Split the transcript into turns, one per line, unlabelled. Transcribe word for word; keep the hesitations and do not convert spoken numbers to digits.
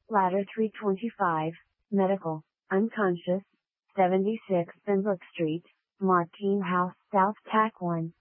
Ladder three twenty-five, Medical, unconscious, seventy-six Pembroke Street, Martine House, South Tack one.